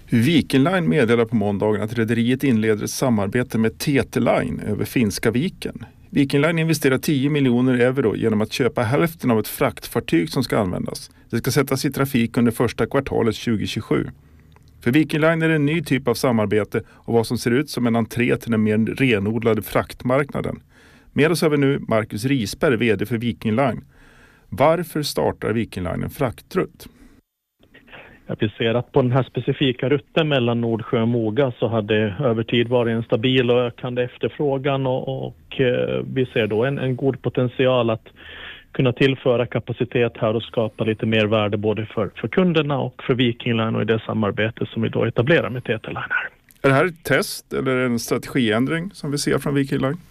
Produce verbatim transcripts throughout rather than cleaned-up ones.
Viking Line meddelar på måndagen att rederiet inleder ett samarbete med T T Line över Finska viken. Viking Line investerar tio miljoner euro genom att köpa hälften av ett fraktfartyg som ska användas. Det ska sättas i trafik under första kvartalet tjugohundratjugosju. För Viking Line är det en ny typ av samarbete och vad som ser ut som en entré till den mer renodlade fraktmarknaden. Med oss har vi nu Marcus Risberg, vd för Viking Line. Varför startar Viking Line en fraktrutt? Ja, vi ser att på den här specifika rutten mellan Nordsjö och Moga så hade över tid varit en stabil och ökande efterfrågan och, och eh, vi ser då en, en god potential att kunna tillföra kapacitet här och skapa lite mer värde både för, för kunderna och för Viking Line och i det samarbete som vi då etablerar med T T Line här. Är det här ett test eller en strategiändring som vi ser från Viking Line?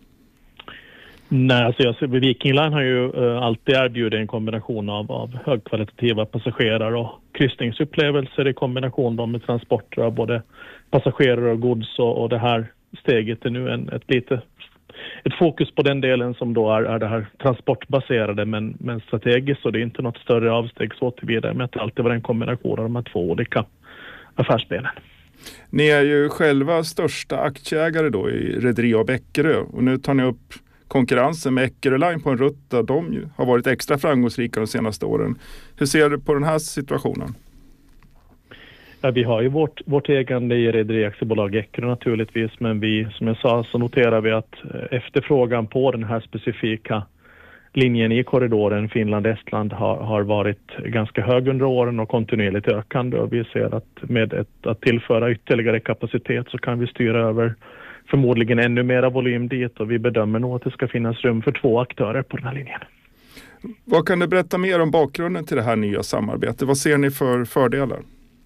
Nej, alltså jag ser, Viking Line har ju uh, alltid erbjudit en kombination av, av högkvalitativa passagerare och kryssningsupplevelser i kombination då med transporter av både passagerare och gods och, och det här steget är nu en, ett lite ett fokus på den delen som då är, är det här transportbaserade men, men strategiskt, och det är inte något större avsteg så tillvidare med att det alltid var en kombination av de här två olika affärsbenen. Ni är ju själva största aktieägare då i Rederi A B Eckerö och nu tar ni upp konkurrensen med Eckerö Line på en rutt där de ju har varit extra framgångsrika de senaste åren. Hur ser du på den här situationen? Ja, vi har ju vårt, vårt ägande i Rederi Aktiebolag Eckerö naturligtvis, men vi, som jag sa, så noterar vi att efterfrågan på den här specifika linjen i korridoren Finland-Estland har, har varit ganska hög under åren och kontinuerligt ökande, och vi ser att med ett, att tillföra ytterligare kapacitet så kan vi styra över förmodligen ännu mera volym dit, och vi bedömer nog att det ska finnas rum för två aktörer på den här linjen. Vad kan du berätta mer om bakgrunden till det här nya samarbetet? Vad ser ni för fördelar?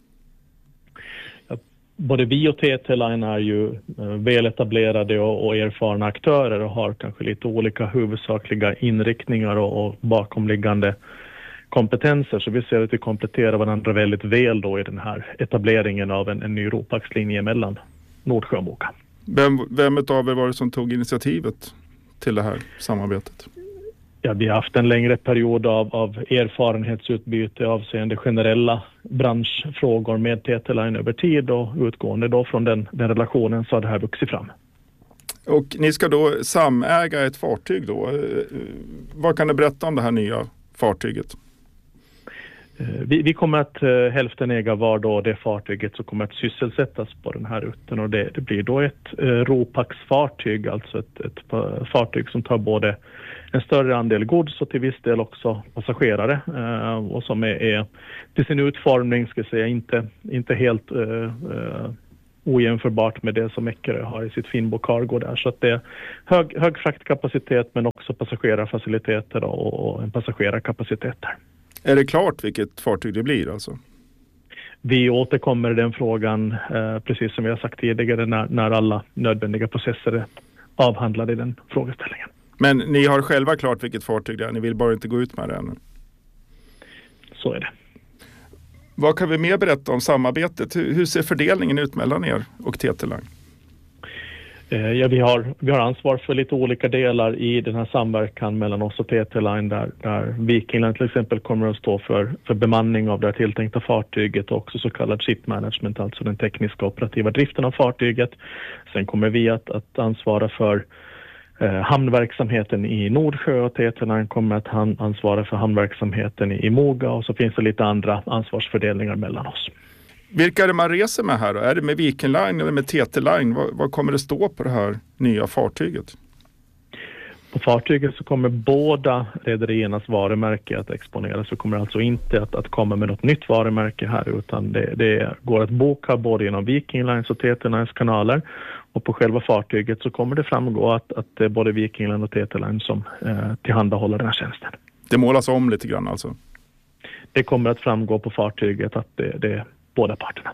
Ja, både vi och T T Line är ju väl etablerade och, och erfarna aktörer och har kanske lite olika huvudsakliga inriktningar och, och bakomliggande kompetenser, så vi ser att vi kompletterar varandra väldigt väl då i den här etableringen av en, en ny Ropax-linje mellan Nordsjö och Moga. Vem, vem av er var det som tog initiativet till det här samarbetet? Ja, vi har haft en längre period av, av erfarenhetsutbyte avseende generella branschfrågor med T T Line över tid, och utgående då från den, den relationen så har det här vuxit fram. Och ni ska då samäga ett fartyg då. Vad kan du berätta om det här nya fartyget? Vi, vi kommer att uh, hälften äga var då det fartyget som kommer att sysselsättas på den här rutten, och det, det blir då ett uh, Ropax-fartyg, alltså ett, ett fartyg som tar både en större andel gods och till viss del också passagerare uh, och som är, är till sin utformning ska jag säga inte, inte helt uh, uh, ojämförbart med det som Eckerö har i sitt Finbo Cargo där, så att det är hög, hög fraktkapacitet men också passagerarfaciliteter och, och en passagerarkapacitet där. Är det klart vilket fartyg det blir alltså? Vi återkommer i den frågan, eh, precis som vi har sagt tidigare, när, när alla nödvändiga processer är avhandlade i den frågeställningen. Men ni har själva klart vilket fartyg det är, ni vill bara inte gå ut med det ännu? Så är det. Vad kan vi mer berätta om samarbetet? Hur, hur ser fördelningen ut mellan er och T T Line? Ja, vi har, vi har ansvar för lite olika delar i den här samverkan mellan oss och T T Line, där, där Viking Line till exempel kommer att stå för, för bemanning av det här tilltänkta fartyget och också så kallad ship management, alltså den tekniska operativa driften av fartyget. Sen kommer vi att, att ansvara för eh, hamnverksamheten i Nordsjö, och T T Line kommer att han, ansvara för hamnverksamheten i, i Moga, och så finns det lite andra ansvarsfördelningar mellan oss. Vilka är det man reser med här då? Är det med Viking Line eller med T T Line? Vad, vad kommer det stå på det här nya fartyget? På fartyget så kommer båda rederiernas varumärke att exponeras. Så kommer alltså inte att, att komma med något nytt varumärke här, utan det, det går att boka både genom Viking Lines och T T Lines kanaler. Och på själva fartyget så kommer det framgå att, att det är både Viking Line och T T Line som eh, tillhandahåller den här tjänsten. Det målas om lite grann alltså? Det kommer att framgå på fartyget att det, det är båda parterna.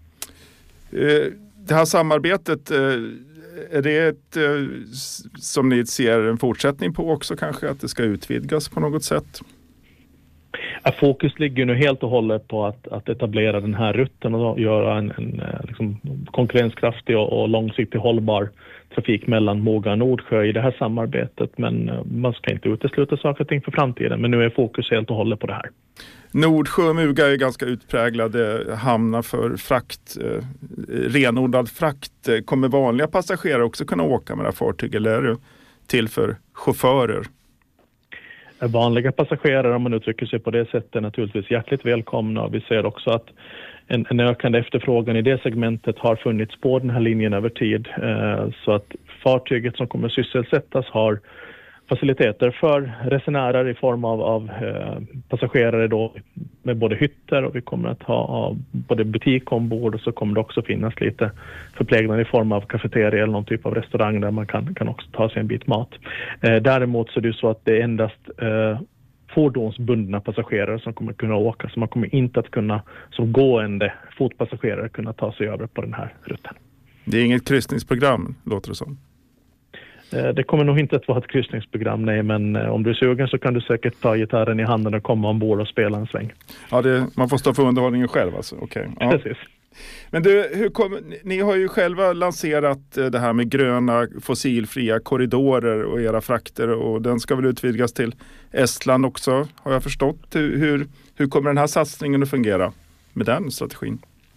Det här samarbetet, är det ett, som ni ser en fortsättning på också kanske, att det ska utvidgas på något sätt? Fokus ligger nu helt och hållet på att, att etablera den här rutten och göra en, en liksom konkurrenskraftig och, och långsiktigt hållbar trafik mellan Moga och Nordsjö i det här samarbetet. Men man ska inte utesluta saker och ting för framtiden. Men nu är fokus helt och hållet på det här. Nordsjö och Muga är ganska utpräglade hamnar för frakt, eh, renodlad frakt. Kommer vanliga passagerare också kunna åka med det här fartyget, eller är det till för chaufförer? Vanliga passagerare, om man uttrycker sig på det sättet, är naturligtvis hjärtligt välkomna. Vi ser också att en, en ökande efterfrågan i det segmentet har funnits på den här linjen över tid. Eh, så att fartyget som kommer sysselsättas har faciliteter för resenärer i form av, av eh, passagerare då, med både hytter, och vi kommer att ha, ha både butik ombord, och så kommer det också finnas lite förplägnad i form av kafeteria eller någon typ av restaurang där man kan, kan också ta sig en bit mat. Eh, däremot så är det så att det är endast eh, fordonsbundna passagerare som kommer kunna åka, så man kommer inte att kunna som gående fotpassagerare kunna ta sig över på den här rutten. Det är inget kryssningsprogram, låter det som. Det kommer nog inte att vara ett kryssningsprogram, nej, men om du är sugen så kan du säkert ta gitarren i handen och komma ombord och spela en sväng. Ja, det, man får stå för underhållningen själv alltså. Okay. Ja. Precis. Men du, hur kom, ni har ju själva lanserat det här med gröna fossilfria korridorer och era frakter, och den ska väl utvidgas till Estland också, har jag förstått. Hur, hur, hur kommer den här satsningen att fungera med den strategin?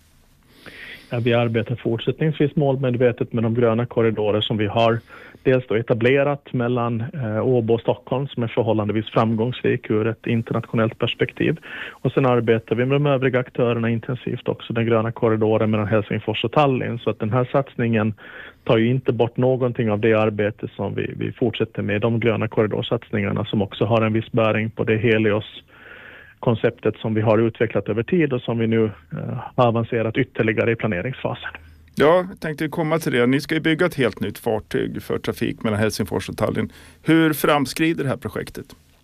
Ja, vi arbetar fortsättningsvis målmedvetet med de gröna korridorer som vi har dels då etablerat mellan eh, Åbo och Stockholm, som är förhållandevis framgångsrik ur ett internationellt perspektiv. Och sen arbetar vi med de övriga aktörerna intensivt också, den gröna korridoren mellan Helsingfors och Tallinn. Så att den här satsningen tar ju inte bort någonting av det arbete som vi, vi fortsätter med, de gröna korridorsatsningarna som också har en viss bäring på det Helios konceptet som vi har utvecklat över tid och som vi nu eh, har avancerat ytterligare i planeringsfasen. Ja, jag tänkte komma till det. Ni ska ju bygga ett helt nytt fartyg för trafik mellan Helsingfors och Tallinn. Hur framskrider det här projektet?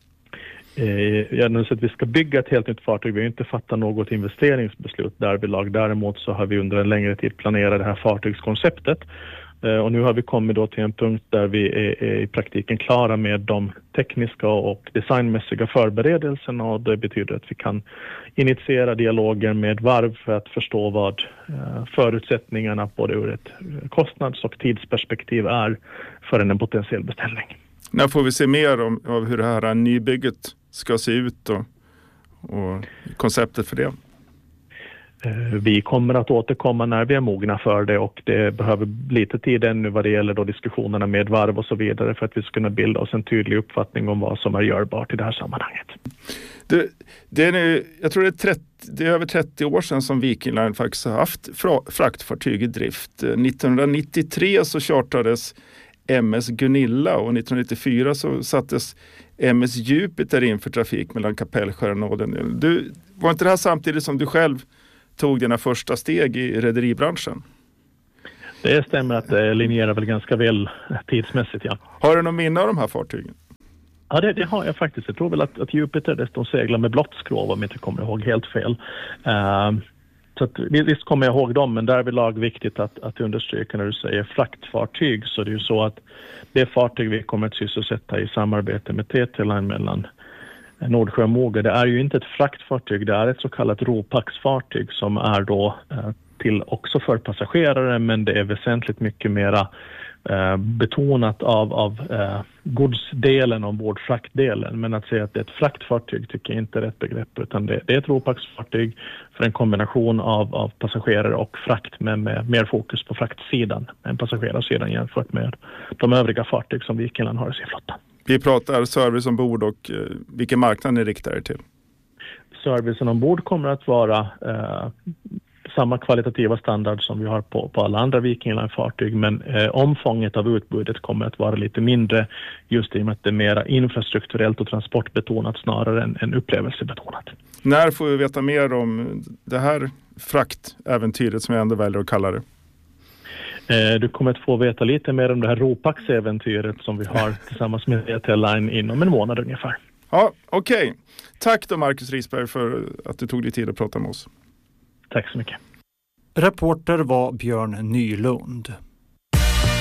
Eh, jag har att vi ska bygga ett helt nytt fartyg. Vi har inte fattat något investeringsbeslut därvidlag. Däremot så har vi under en längre tid planerat det här fartygskonceptet. Och nu har vi kommit då till en punkt där vi är, är i praktiken klara med de tekniska och designmässiga förberedelserna, och det betyder att vi kan initiera dialoger med varv för att förstå vad förutsättningarna både ur ett kostnads- och tidsperspektiv är för en potentiell beställning. När får vi se mer om, om hur det här nybygget ska se ut och, och konceptet för det? Vi kommer att återkomma när vi är mogna för det, och det behöver lite tid ännu vad det gäller då diskussionerna med varv och så vidare för att vi ska kunna bilda oss en tydlig uppfattning om vad som är görbart i det här sammanhanget. Det, det är nu, jag tror det är, trettio, det är över trettio år sedan som Viking Line faktiskt har haft fra, fraktfartyg i drift. nittonhundranittiotre så chartrades M S Gunilla och nittonhundranittiofyra så sattes M S Jupiter in för trafik mellan Kapellskär och Åden. Du, var inte det här samtidigt som du själv tog dina första steg i rederibranschen? Det stämmer att det linjerar väl ganska väl tidsmässigt, ja. Har du någon minne av de här fartygen? Ja, det, det har jag faktiskt. Jag tror väl att, att Jupiter dessutom seglar med blått skrov, om jag inte kommer ihåg helt fel. Uh, så att, visst kommer jag ihåg dem, men där är väl lag viktigt att, att understryka när du säger fraktfartyg, så det är ju så att det fartyg vi kommer att sysselsätta i samarbete med T T-Line mellan Nordsjö och Moga, det är ju inte ett fraktfartyg, det är ett så kallat ropaxfartyg som är då eh, till också för passagerare, men det är väsentligt mycket mera eh, betonat av, av eh, godsdelen ombord, fraktdelen. Men att säga att det är ett fraktfartyg tycker jag inte är rätt begrepp, utan det, det är ett ropaxfartyg för en kombination av, av passagerare och frakt, men med mer fokus på fraktsidan än passagerarsidan jämfört med de övriga fartyg som Viking Line har i sin flotta. Vi pratar service ombord och eh, vilken marknad ni riktar er till? Servicen ombord kommer att vara eh, samma kvalitativa standard som vi har på, på alla andra Viking Line-fartyg, men eh, omfånget av utbudet kommer att vara lite mindre, just i och med att det är mer infrastrukturellt och transportbetonat snarare än, än upplevelsebetonat. När får vi veta mer om det här fraktäventyret som jag ändå väljer att kalla det? Du kommer att få veta lite mer om det här Ropax-äventyret som vi har tillsammans med T T-Line inom en månad ungefär. Ja, okej. Okay. Tack då Marcus Risberg för att du tog dig tid att prata med oss. Tack så mycket. Reporter var Björn Nylund.